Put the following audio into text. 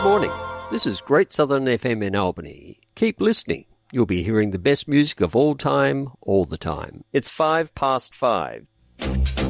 morning. This is Great Southern FM in Albany. Keep listening. You'll be hearing the best music of all time, all the time. It's 5 past 5.